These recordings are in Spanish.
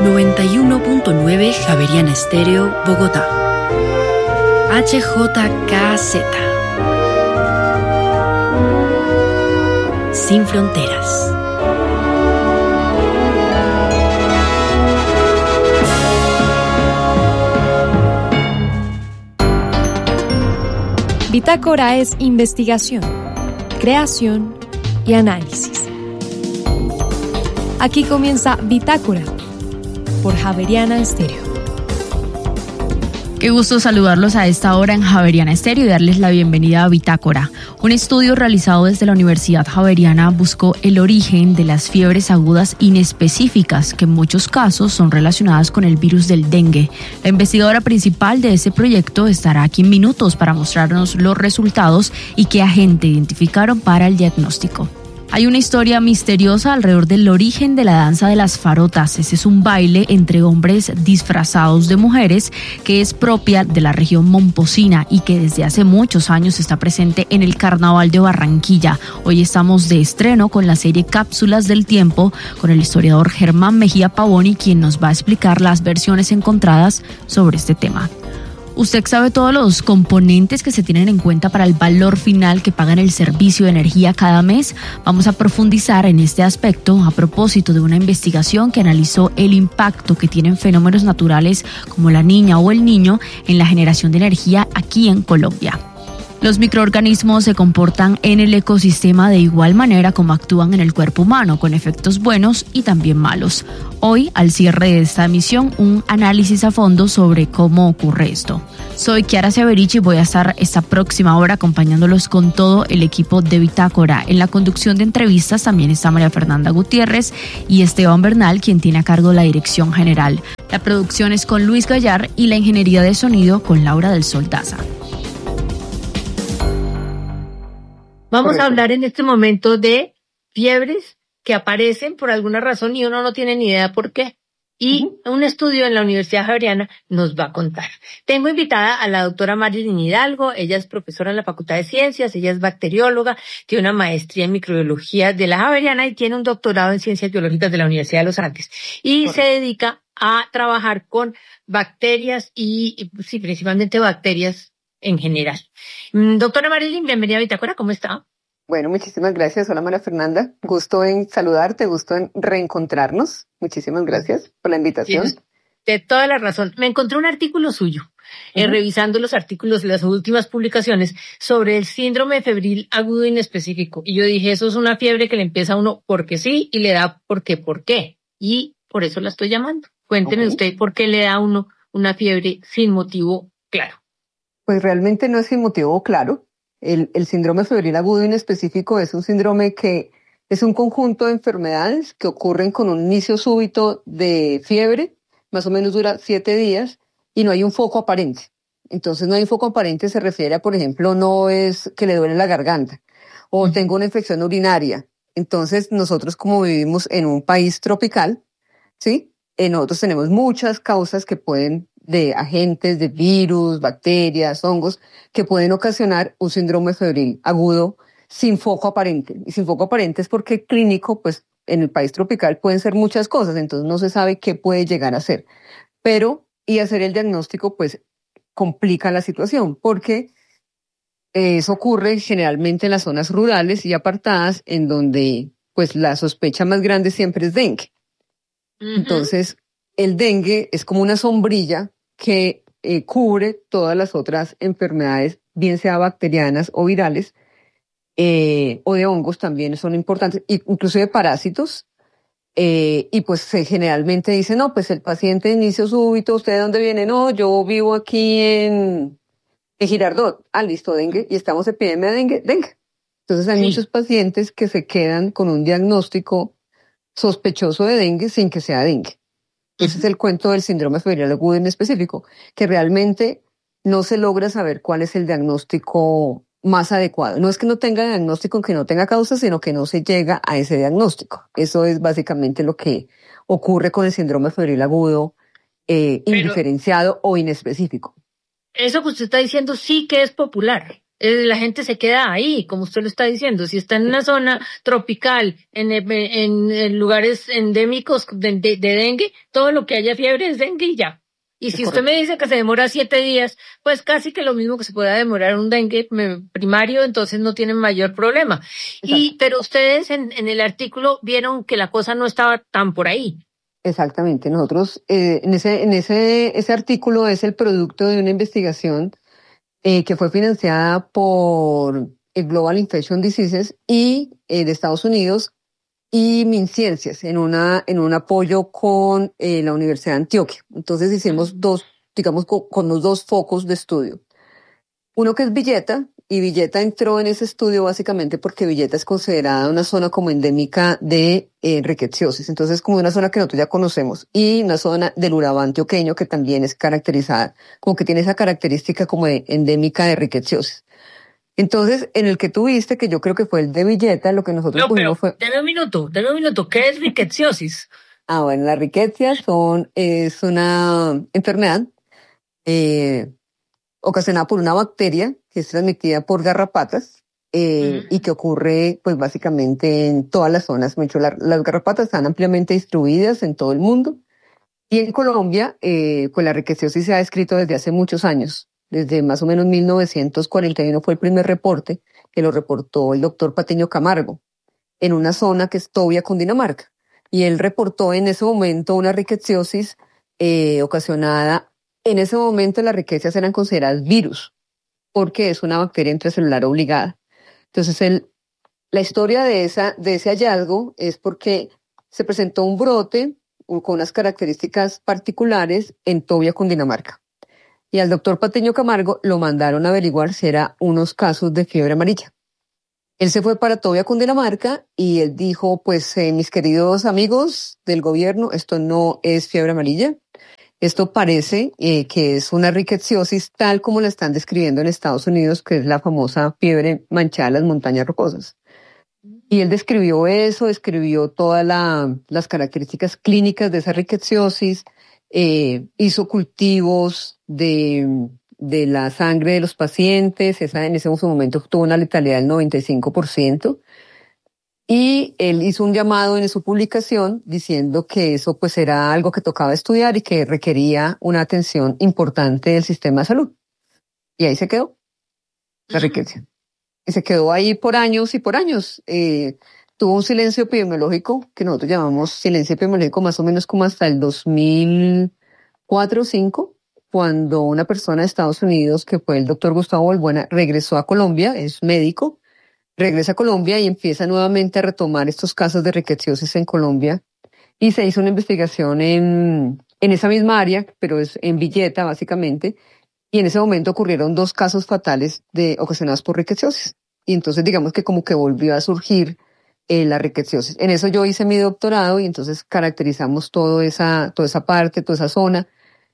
91.9 Javeriana Estéreo, Bogotá. HJKZ. Sin fronteras. Bitácora es investigación, creación y análisis. Aquí comienza Bitácora por Javeriana Estéreo. Qué gusto saludarlos a esta hora en Javeriana Estéreo y darles la bienvenida a Bitácora. Un estudio realizado desde la Universidad Javeriana buscó el origen de las fiebres agudas inespecíficas, que en muchos casos son relacionadas con el virus del dengue. La investigadora principal de ese proyecto estará aquí en minutos para mostrarnos los resultados y qué agente identificaron para el diagnóstico. Hay una historia misteriosa alrededor del origen de la danza de las farotas. Ese es un baile entre hombres disfrazados de mujeres que es propia de la región momposina y que desde hace muchos años está presente en el Carnaval de Barranquilla. Hoy estamos de estreno con la serie Cápsulas del Tiempo con el historiador Germán Mejía Pavoni, quien nos va a explicar las versiones encontradas sobre este tema. ¿Usted sabe todos los componentes que se tienen en cuenta para el valor final que pagan el servicio de energía cada mes? Vamos a profundizar en este aspecto a propósito de una investigación que analizó el impacto que tienen fenómenos naturales como la niña o el niño en la generación de energía aquí en Colombia. Los microorganismos se comportan en el ecosistema de igual manera como actúan en el cuerpo humano, con efectos buenos y también malos. Hoy, al cierre de esta emisión, un análisis a fondo sobre cómo ocurre esto. Soy Kiara Severich y voy a estar esta próxima hora acompañándolos con todo el equipo de Bitácora. En la conducción de entrevistas también está María Fernanda Gutiérrez y Esteban Bernal, quien tiene a cargo la dirección general. La producción es con Luis Gallar y la ingeniería de sonido con Laura del Sol Daza. Vamos a hablar en este momento de fiebres que aparecen por alguna razón y uno no tiene ni idea por qué. Y un estudio en la Universidad Javeriana nos va a contar. Tengo invitada a la doctora Marilyn Hidalgo. Ella es profesora en la Facultad de Ciencias, ella es bacterióloga, tiene una maestría en microbiología de la Javeriana y tiene un doctorado en ciencias biológicas de la Universidad de los Andes. Y se dedica a trabajar con bacterias y sí, principalmente bacterias en general. Doctora Marilyn, bienvenida a Bitácora, ¿cómo está? Bueno, muchísimas gracias. Hola María Fernanda, gusto en saludarte, gusto en reencontrarnos. Muchísimas gracias por la invitación. Tienes de toda la razón. Me encontré un artículo suyo, revisando los artículos de las últimas publicaciones sobre el síndrome febril agudo inespecífico. Y yo dije, eso es una fiebre que le empieza a uno porque sí y le da por qué. Y por eso la estoy llamando. Cuénteme usted por qué le da a uno una fiebre sin motivo claro. Pues realmente no es sin motivo claro. El síndrome febril agudo inespecífico es un síndrome que es un conjunto de enfermedades que ocurren con un inicio súbito de fiebre, más o menos dura 7 días, y no hay un foco aparente. Entonces no hay un foco aparente, se refiere a, por ejemplo, no es que le duele la garganta, o tengo una infección urinaria. Entonces nosotros, como vivimos en un país tropical, ¿sí? Nosotros tenemos muchas causas que pueden de agentes, de virus, bacterias, hongos, que pueden ocasionar un síndrome febril agudo sin foco aparente. Y sin foco aparente es porque clínico, pues en el país tropical pueden ser muchas cosas, entonces no se sabe qué puede llegar a ser. Pero, y hacer el diagnóstico, pues complica la situación, porque eso ocurre generalmente en las zonas rurales y apartadas, en donde pues la sospecha más grande siempre es dengue. Entonces, el dengue es como una sombrilla que cubre todas las otras enfermedades, bien sea bacterianas o virales, o de hongos también son importantes, incluso de parásitos. Y pues generalmente dicen, no, pues el paciente de inicio súbito, ¿usted de dónde viene? No, yo vivo aquí en Girardot. Ah, listo, dengue, y estamos en epidemia de dengue. Entonces hay muchos pacientes que se quedan con un diagnóstico sospechoso de dengue sin que sea dengue. Ese es el cuento del síndrome febril agudo en específico, que realmente no se logra saber cuál es el diagnóstico más adecuado. No es que no tenga diagnóstico, que no tenga causa, sino que no se llega a ese diagnóstico. Eso es básicamente lo que ocurre con el síndrome febril agudo indiferenciado o inespecífico. Eso que usted está diciendo sí que es popular. la gente se queda ahí, como usted lo está diciendo. Si está en una zona tropical, en lugares endémicos de dengue, todo lo que haya fiebre es dengue y ya. Y si usted me dice que se demora 7 días, pues casi que lo mismo que se pueda demorar un dengue primario, entonces no tienen mayor problema. Pero ustedes en el artículo vieron que la cosa no estaba tan por ahí. Exactamente. Nosotros, ese artículo es el producto de una investigación que fue financiada por el Global Infection Diseases y de Estados Unidos y MinCiencias en un apoyo con la Universidad de Antioquia. Entonces hicimos con los dos focos de estudio. Uno que es Villeta, y Villeta entró en ese estudio básicamente porque Villeta es considerada una zona como endémica de rickettsiosis. Entonces como una zona que nosotros ya conocemos, y una zona del Urabá antioqueño que también es caracterizada, como que tiene esa característica como de endémica de rickettsiosis. Entonces, en el que tú viste, que yo creo que fue el de Villeta, lo que nosotros pusimos fue... Deme un minuto. ¿Qué es rickettsiosis? Bueno, la riquezia es una enfermedad ocasionada por una bacteria que es transmitida por garrapatas y que ocurre pues básicamente en todas las zonas. De hecho, las garrapatas están ampliamente distribuidas en todo el mundo, y en Colombia pues la riqueciosis se ha descrito desde hace muchos años. Desde más o menos 1941 fue el primer reporte, que lo reportó el doctor Patiño Camargo en una zona que es Tobia, Cundinamarca. Y él reportó en ese momento una riqueciosis ocasionada. En ese momento las riquecias eran consideradas virus, porque es una bacteria intracelular obligada. Entonces la historia de ese hallazgo es porque se presentó un brote con unas características particulares en Tobia, Cundinamarca. Y al doctor Patiño Camargo lo mandaron a averiguar si era unos casos de fiebre amarilla. Él se fue para Tobia, Cundinamarca, y él dijo, pues, mis queridos amigos del gobierno, esto no es fiebre amarilla. Esto parece que es una riqueciosis tal como la están describiendo en Estados Unidos, que es la famosa fiebre manchada de las montañas rocosas. Y él describió eso, describió todas las características clínicas de esa riqueciosis, hizo cultivos de la sangre de los pacientes. En ese momento tuvo una letalidad del 95%. Y él hizo un llamado en su publicación diciendo que eso pues era algo que tocaba estudiar y que requería una atención importante del sistema de salud. Y ahí se quedó la riqueza. Y se quedó ahí por años y por años. Tuvo un silencio epidemiológico que nosotros llamamos silencio epidemiológico más o menos como hasta el 2004 o 2005, cuando una persona de Estados Unidos, que fue el doctor Gustavo Balbuena, regresó a Colombia, es médico, regresa a Colombia y empieza nuevamente a retomar estos casos de riqueciosis en Colombia. Y se hizo una investigación en esa misma área, pero es en Villeta básicamente. Y en ese momento ocurrieron 2 casos fatales ocasionados por riqueciosis. Y entonces digamos que como que volvió a surgir la riqueciosis. En eso yo hice mi doctorado y entonces caracterizamos toda esa parte, toda esa zona.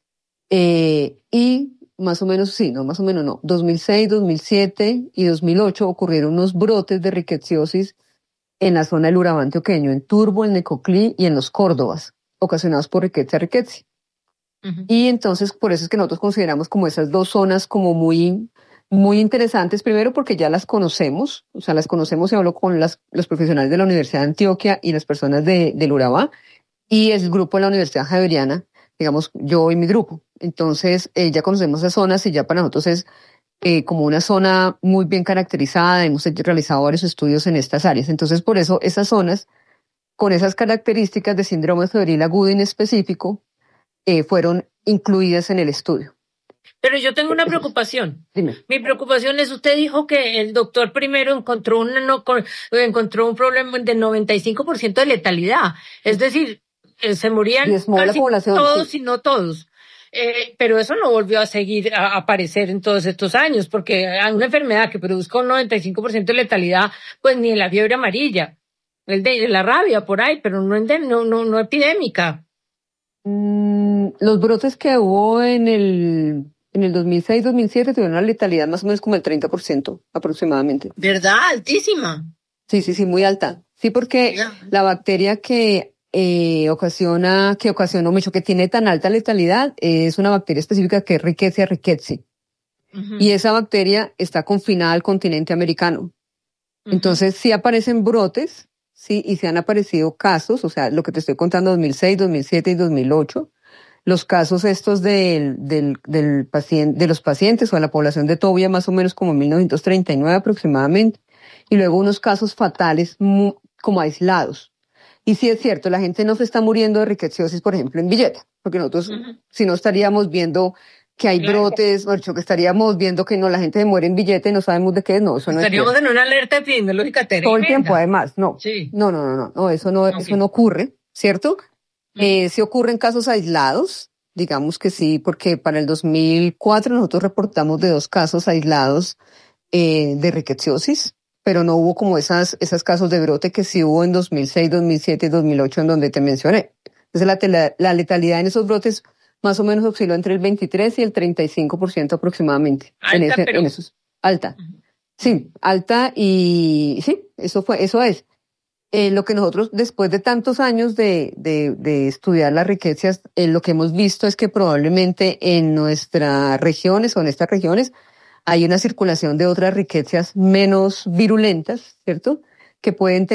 Y más o menos, 2006, 2007 y 2008 ocurrieron unos brotes de riqueciosis en la zona del Urabá antioqueño, en Turbo, en Necoclí y en los Córdobas, ocasionados por riquettsia rickettsii. Y entonces por eso es que nosotros consideramos como esas 2 zonas como muy, muy interesantes, primero porque ya las conocemos, y hablo con los profesionales de la Universidad de Antioquia y las personas del Urabá, y el grupo de la Universidad Javeriana, digamos, yo y mi grupo. Entonces, ya conocemos esas zonas y ya para nosotros es como una zona muy bien caracterizada. Hemos realizado varios estudios en estas áreas. Entonces, por eso esas zonas, con esas características de síndrome febril agudo inespecífico, fueron incluidas en el estudio. Pero yo tengo una preocupación. Dime. Mi preocupación es, usted dijo que el doctor primero encontró un problema de 95% de letalidad. Es decir, se morían casi todos y no todos. Pero eso no volvió a seguir a aparecer en todos estos años, porque una enfermedad que produzca un 95% de letalidad, pues ni en la fiebre amarilla, de la rabia por ahí, pero no epidémica. Los brotes que hubo en el 2006-2007 tuvieron una letalidad más o menos como el 30% aproximadamente. ¿Verdad? Altísima. Sí, muy alta. Sí, porque la bacteria que tiene tan alta letalidad es una bacteria específica que es Rickettsia rickettsii. y esa bacteria está confinada al continente americano. Entonces sí aparecen brotes, sí, y se han aparecido casos, o sea, lo que te estoy contando, 2006, 2007 y 2008, los casos estos del paciente, de los pacientes o de la población de Tobia más o menos como en 1939 aproximadamente, y luego unos casos fatales como aislados. Y sí es cierto, la gente no se está muriendo de rickettsiosis, por ejemplo, en Villeta, porque nosotros si no estaríamos viendo que hay brotes, o que estaríamos viendo que no, la gente se muere en Villeta y no sabemos de qué es, no, eso no estaríamos en una alerta epidemiológica tremenda. Todo el tiempo, además, no. Sí. No, eso no ocurre, ¿cierto? Sí ocurren casos aislados, digamos que sí, porque para el 2004 nosotros reportamos de 2 casos aislados de rickettsiosis, pero no hubo como esos casos de brote que sí hubo en 2006, 2007 y 2008 en donde te mencioné. Entonces la letalidad en esos brotes más o menos osciló entre el 23 y el 35% aproximadamente. Alta, en esos. Alta. Sí, alta y sí, eso es. Lo que nosotros, después de tantos años de estudiar las riquezas, lo que hemos visto es que probablemente en nuestras regiones o en estas regiones hay una circulación de otras riquezas menos virulentas, ¿cierto? Que pueden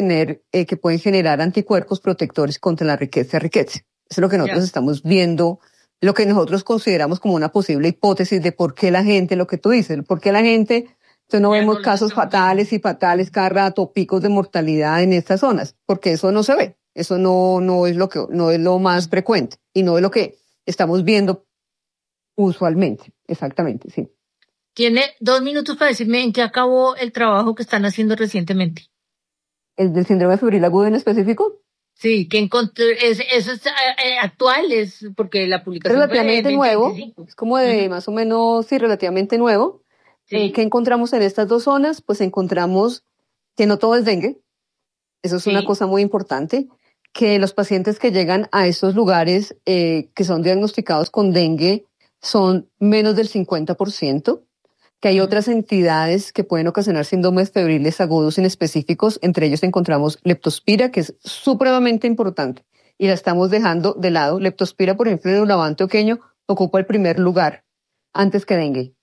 generar anticuerpos protectores contra la riqueza. Eso es lo que nosotros estamos viendo, lo que nosotros consideramos como una posible hipótesis de por qué la gente, lo que tú dices, por qué la gente, entonces no vemos casos fatales cada rato, picos de mortalidad en estas zonas, porque eso no se ve, eso no es lo más frecuente y no es lo que estamos viendo usualmente, exactamente, sí. Tiene 2 minutos para decirme en qué acabó el trabajo que están haciendo recientemente. ¿El del síndrome febril agudo en específico? Sí, que encontré, eso es actual, es porque la publicación es relativamente fue nuevo, 2025. es como de más o menos, sí, relativamente nuevo. Sí. ¿Qué encontramos en estas 2 zonas? Pues encontramos que no todo es dengue, eso es una cosa muy importante, que los pacientes que llegan a estos lugares que son diagnosticados con dengue son menos del 50%, que hay otras entidades que pueden ocasionar síndromes febriles agudos inespecíficos, entre ellos encontramos leptospira, que es supremamente importante, y la estamos dejando de lado. Leptospira, por ejemplo, en el Urabá antioqueño, ocupa el primer lugar, antes que dengue.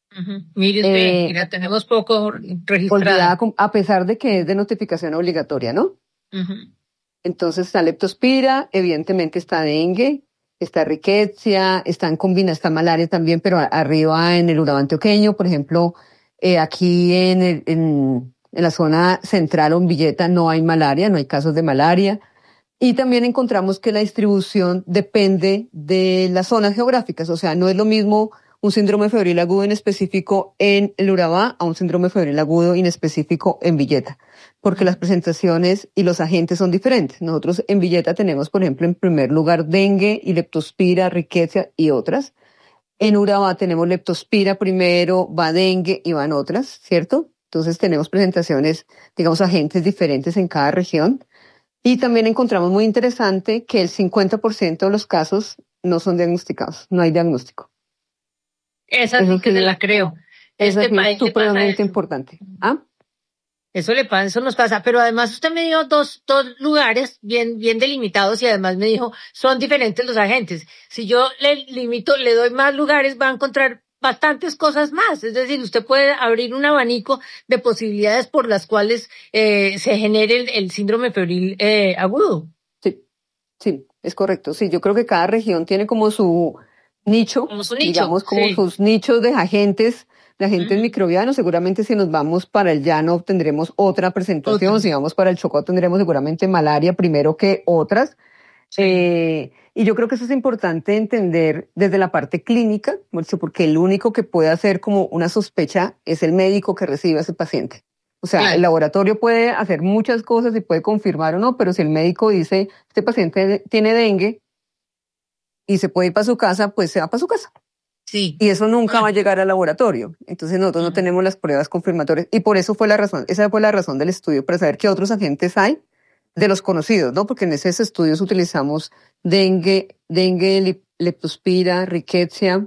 Mira, tenemos poco registrada. A pesar de que es de notificación obligatoria, ¿no? Entonces está leptospira, evidentemente está dengue, está riquezia, está malaria también, pero arriba en el Urabá antioqueño, por ejemplo, aquí en la zona central o en Villeta no hay malaria, no hay casos de malaria. Y también encontramos que la distribución depende de las zonas geográficas, o sea, no es lo mismo un síndrome febril agudo inespecífico en el Urabá a un síndrome febril agudo inespecífico en Villeta, porque las presentaciones y los agentes son diferentes. Nosotros en Villeta tenemos, por ejemplo, en primer lugar dengue y leptospira, riquezia y otras. En Urabá tenemos leptospira primero, va dengue y van otras, ¿cierto? Entonces tenemos presentaciones, digamos, agentes diferentes en cada región. Y también encontramos muy interesante que el 50% de los casos no son diagnosticados, no hay diagnóstico. Esa sí que se la creo. Eso es supremamente importante. ¿Ah? Eso nos pasa, pero además usted me dio dos lugares bien delimitados y además me dijo, son diferentes los agentes. Si yo le doy más lugares, va a encontrar bastantes cosas más. Es decir, usted puede abrir un abanico de posibilidades por las cuales se genere el síndrome febril agudo. Sí, es correcto. Sí, yo creo que cada región tiene como su nicho, digamos, como sus nichos de agentes microbianos. Seguramente si nos vamos para el llano tendremos otra presentación, si vamos para el Chocó tendremos seguramente malaria primero que otras. Y yo creo que eso es importante entender desde la parte clínica, porque el único que puede hacer como una sospecha es el médico que recibe a ese paciente. O sea, claro, el laboratorio puede hacer muchas cosas y puede confirmar o no, pero si el médico dice, este paciente tiene dengue y se puede ir para su casa, pues se va para su casa. Sí. Y eso nunca va a llegar al laboratorio. Entonces nosotros no tenemos las pruebas confirmatorias. Y por eso fue la razón, esa fue la razón del estudio, para saber qué otros agentes hay de los conocidos, ¿no? Porque en esos estudios utilizamos dengue, leptospira, riquezia,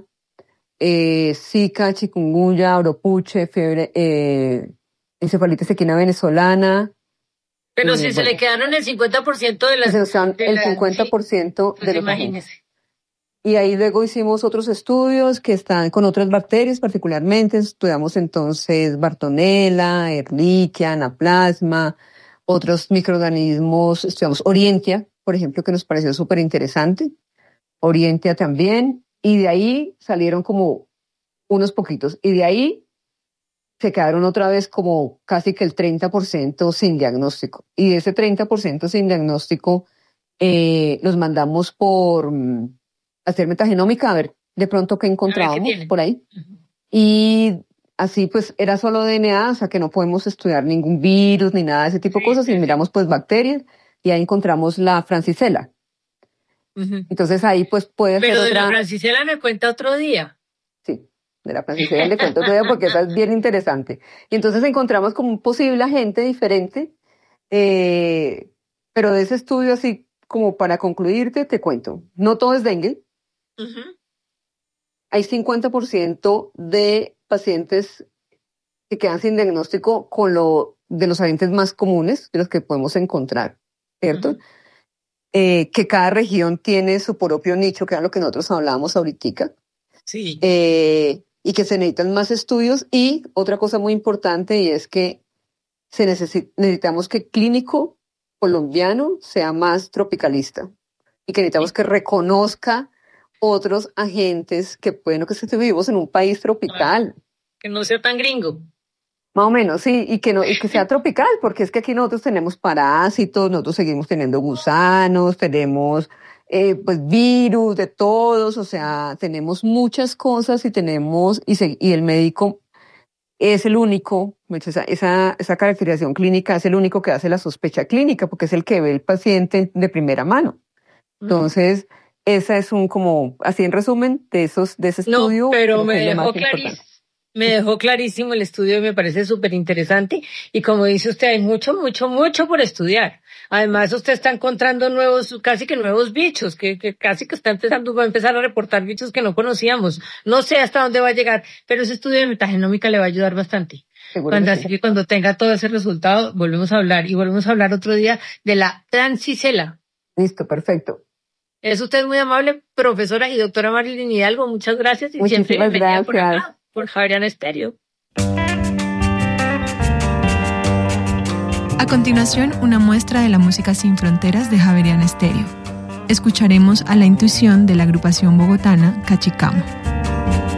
Zika, chikungunya, oropuche, fiebre, encefalitis equina venezolana. Pero si se le quedaron el 50% de las... el 50% de los agentes. Y ahí luego hicimos otros estudios que están con otras bacterias particularmente. Estudiamos entonces Bartonella, Ehrlichia, Anaplasma, otros microorganismos. Estudiamos Orientia, por ejemplo, que nos pareció súper interesante. Orientia también. Y de ahí salieron como unos poquitos. Y de ahí se quedaron otra vez como casi que el 30% sin diagnóstico. Y de ese 30% sin diagnóstico los mandamos por hacer metagenómica, a ver de pronto qué encontrábamos por ahí. Uh-huh. Y así pues era solo DNA, o sea que no podemos estudiar ningún virus ni nada de ese tipo de cosas, y miramos pues bacterias, y ahí encontramos la Francisella. Uh-huh. Entonces ahí pues puede ser. Pero de la Francisella me cuenta otro día. Sí, de la Francisella le cuento otro día porque esa es bien interesante. Y entonces encontramos como un posible agente diferente, pero de ese estudio así como para concluirte, te cuento. No todo es dengue. Uh-huh. Hay 50% de pacientes que quedan sin diagnóstico con de los agentes más comunes, de los que podemos encontrar, ¿cierto? Uh-huh. Que cada región tiene su propio nicho, que era lo que nosotros hablábamos ahorita. Sí. Y que se necesitan más estudios. Y otra cosa muy importante, y es que necesitamos que el clínico colombiano sea más tropicalista, y que necesitamos que reconozca otros agentes que bueno que vivimos en un país tropical. Que no sea tan gringo. Más o menos, sí, y que sea tropical, porque es que aquí nosotros tenemos parásitos, nosotros seguimos teniendo gusanos, tenemos pues virus de todos, o sea, tenemos muchas cosas y el médico es el único, esa caracterización clínica es el único que hace la sospecha clínica, porque es el que ve el paciente de primera mano. Entonces, esa es como, así en resumen, de ese estudio. No, pero me dejó clarísimo el estudio y me parece súper interesante. Y como dice usted, hay mucho por estudiar. Además, usted está encontrando casi que nuevos bichos, que casi que está empezando a empezar a reportar bichos que no conocíamos. No sé hasta dónde va a llegar, pero ese estudio de metagenómica le va a ayudar bastante. Así que cuando tenga todo ese resultado, volvemos a hablar otro día de la Francisella. Listo, perfecto. Es usted muy amable, profesora y doctora Marilyn Hidalgo. Muchas gracias. Y muchísimas siempre gracias. Por acá, por Javeriana Estéreo. A continuación, una muestra de la música sin fronteras de Javeriana Estéreo. Escucharemos a La Intuición de la agrupación bogotana Cachicamo.